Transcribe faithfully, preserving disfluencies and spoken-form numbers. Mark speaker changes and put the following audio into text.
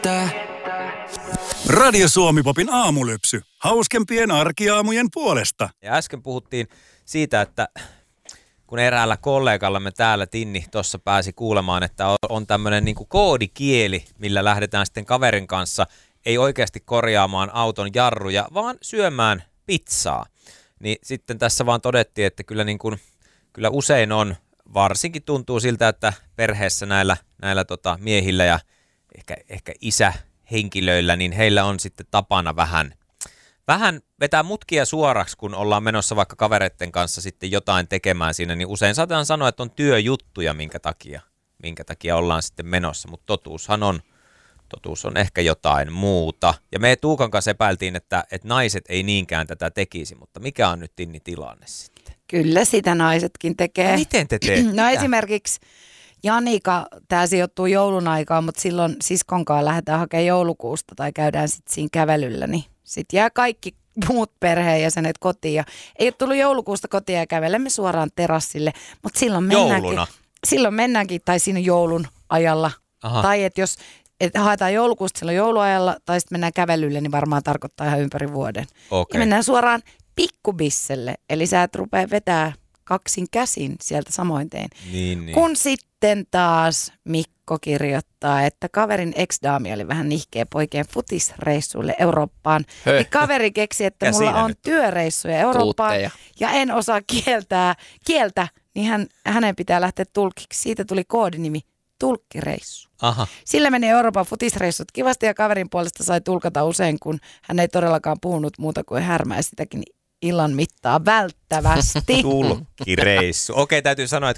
Speaker 1: Radio Suomi-popin aamulypsy. Hauskempien arkiaamujen puolesta.
Speaker 2: Ja äsken puhuttiin siitä, että kun eräällä kollegallamme täällä Tinni tuossa pääsi kuulemaan, että on tämmöinen niin kuin koodikieli, millä lähdetään sitten kaverin kanssa ei oikeasti korjaamaan auton jarruja, vaan syömään pizzaa. Niin sitten tässä vaan todettiin, että kyllä, niin kuin, kyllä usein on, varsinkin tuntuu siltä, että perheessä näillä, näillä tota miehillä ja ehkä, ehkä isähenkilöillä, niin heillä on sitten tapana vähän, vähän vetää mutkia suoraksi, kun ollaan menossa vaikka kavereiden kanssa sitten jotain tekemään siinä, niin usein saatetaan sanoa, että on työjuttuja, minkä takia, minkä takia ollaan sitten menossa, mutta totuushan on, totuus on ehkä jotain muuta. Ja me Tuukan kanssa epäiltiin, että, että naiset ei niinkään tätä tekisi, mutta mikä on nyt Tinni tilanne sitten?
Speaker 3: Kyllä sitä naisetkin tekee.
Speaker 2: Miten te teette?
Speaker 3: No esimerkiksi Janika, tämä sijoittuu joulun aikaan, mutta silloin siskonkaan lähdetään hakemaan joulukuusta tai käydään sitten siinä kävelyllä, niin sitten jää kaikki muut perheenjäsenet kotiin ja ei ole tullut joulukuusta kotiin ja kävelemme suoraan terassille, mutta silloin mennäänkin,
Speaker 2: Jouluna? Silloin
Speaker 3: mennäänkin tai siinä joulun ajalla. Aha. Tai että jos et haetaan joulukuusta silloin jouluajalla tai sitten mennään kävelylle, niin varmaan tarkoittaa ihan ympäri vuoden.
Speaker 2: Okay.
Speaker 3: Ja mennään suoraan pikkubisselle, eli sä et rupea vetää kaksin käsin sieltä samoin tein.
Speaker 2: Niin, niin.
Speaker 3: Kun sitten taas Mikko kirjoittaa, että kaverin ex-daami oli vähän nihkeä poikien futisreissuille Eurooppaan. Niin kaveri keksi, että
Speaker 2: ja
Speaker 3: mulla on
Speaker 2: nyt
Speaker 3: työreissuja Eurooppaan
Speaker 4: Tuutteja.
Speaker 3: ja en osaa kieltää, kieltä, niin hän, hänen pitää lähteä tulkiksi. Siitä tuli koodinimi tulkkireissu.
Speaker 2: Aha.
Speaker 3: Sillä meni Euroopan futisreissut kivasti ja kaverin puolesta sai tulkata usein, kun hän ei todellakaan puhunut muuta kuin härmää sitäkin illan mittaa välttävästi.
Speaker 2: Tulkkireissu. Okei, täytyy sanoa, että